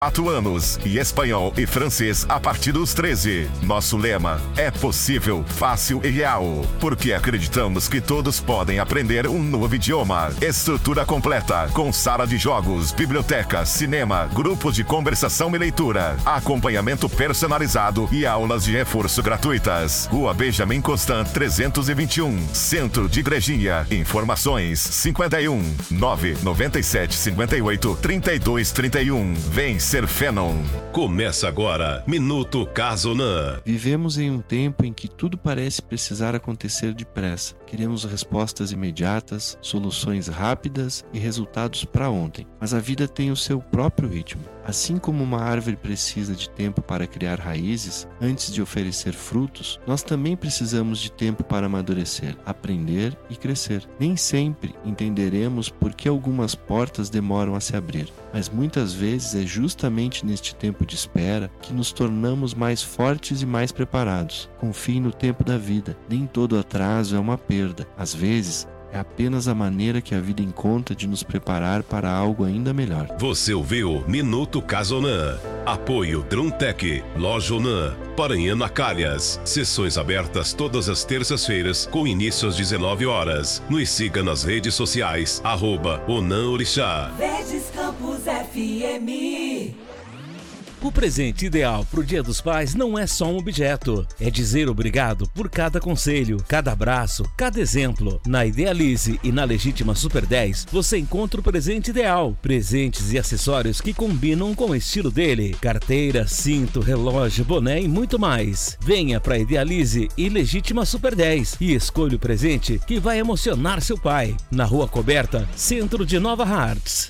4 anos e espanhol e francês a partir dos 13. Nosso lema é possível, fácil e real, porque acreditamos que todos podem aprender um novo idioma. Estrutura completa, com sala de jogos, biblioteca, cinema, grupos de conversação e leitura, acompanhamento personalizado e aulas de reforço gratuitas. Rua Benjamin Constant 321, Centro de Igrejinha. Informações 51 997 58 32 31. Vem ser Fenon. Começa agora, Minuto Casonan. Vivemos em um tempo em que tudo parece precisar acontecer depressa. Queremos respostas imediatas, soluções rápidas e resultados para ontem. Mas a vida tem o seu próprio ritmo. Assim como uma árvore precisa de tempo para criar raízes antes de oferecer frutos, nós também precisamos de tempo para amadurecer, aprender e crescer. Nem sempre entenderemos por que algumas portas demoram a se abrir, mas muitas vezes é justamente neste tempo de espera que nos tornamos mais fortes e mais preparados. Confie no tempo da vida. Nem todo atraso é uma perda. Às vezes, é apenas a maneira que a vida encontra de nos preparar para algo ainda melhor. Você ouviu Minuto Casonan. Apoio Druntec, Lojonan, Paranhana Calhas. Sessões abertas todas as terças-feiras com início às 19 horas. Nos siga nas redes sociais, @OnanOrixá. Verdes Campos FM. O presente ideal pro Dia dos Pais não é só um objeto. É dizer obrigado por cada conselho, cada abraço, cada exemplo. Na Idealize e na Legítima Super 10, você encontra o presente ideal. Presentes e acessórios que combinam com o estilo dele. Carteira, cinto, relógio, boné e muito mais. Venha pra Idealize e Legítima Super 10 e escolha o presente que vai emocionar seu pai. Na Rua Coberta, centro de Nova Hartz.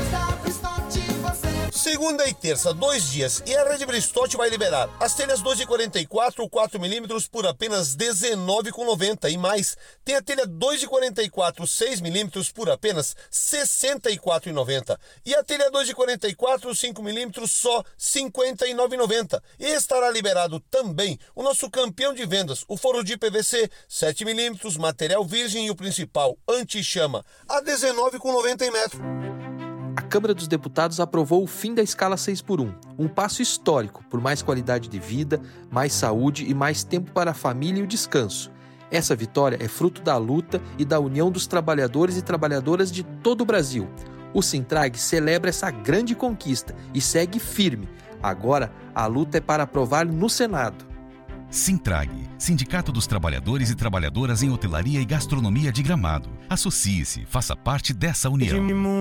Segunda e terça, 2 dias, e a Rede Bristotti vai liberar as telhas 2,44 4mm por apenas R$19,90 e mais. Tem a telha 2,44 6mm por apenas R$64,90 e a telha 2,44 5mm só R$59,90. E estará liberado também o nosso campeão de vendas, o forro de PVC 7mm, material virgem e o principal, anti-chama, a R$19,90 em metro. A Câmara dos Deputados aprovou o fim da escala 6x1, um passo histórico por mais qualidade de vida, mais saúde e mais tempo para a família e o descanso. Essa vitória é fruto da luta e da união dos trabalhadores e trabalhadoras de todo o Brasil. O Sintrag celebra essa grande conquista e segue firme. Agora, a luta é para aprovar no Senado. Sintrag, Sindicato dos Trabalhadores e Trabalhadoras em Hotelaria e Gastronomia de Gramado. Associe-se, faça parte dessa união.